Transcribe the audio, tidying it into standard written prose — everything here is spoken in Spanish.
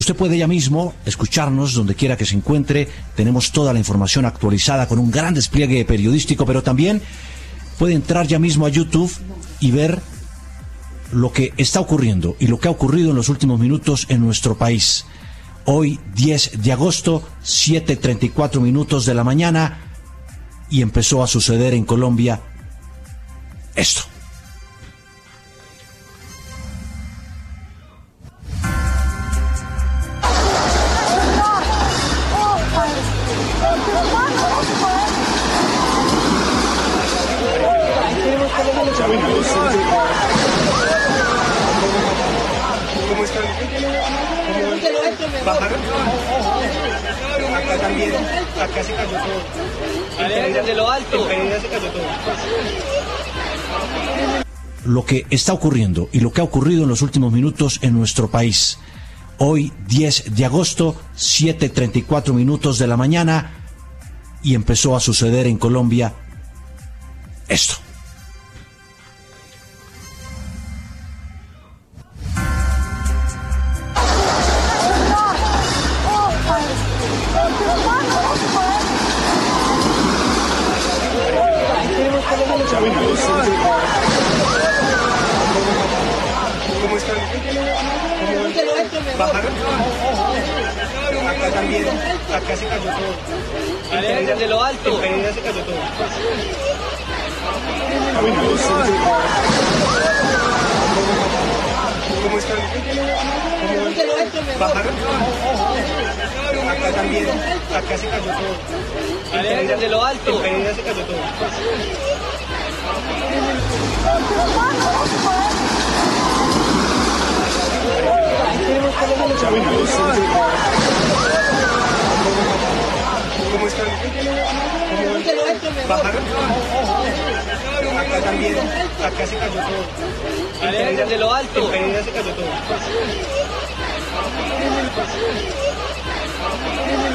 Usted puede ya mismo escucharnos donde quiera que se encuentre. Tenemos toda la información actualizada con un gran despliegue periodístico, pero también puede entrar ya mismo a YouTube y ver lo que está ocurriendo y lo que ha ocurrido en los últimos minutos en nuestro país. Hoy, 10 de agosto, 7:34 minutos de la mañana, y empezó a suceder en Colombia esto. ¿Cómo están? ¿Bajaron? Acá también, acá se cayó todo. Desde lo alto. En Pereira se cayó todo. Lo que está ocurriendo y lo que ha ocurrido en los últimos minutos en nuestro país. Hoy, 10 de agosto, 7:34 minutos de la mañana, y empezó a suceder en Colombia esto. ¿Cómo están? ¿Bajaron? Acá también, acá se cayó todo. Desde lo alto. En Pereira se cayó todo. ¿Cómo están? ¿Bajaron? Acá también, acá se cayó todo. Desde lo alto. En Pereira se cayó todo. ¿Cómo están? ¿Bajaron? Acá también, acá se cayó todo. Desde lo alto. En Pereira se cayó todo.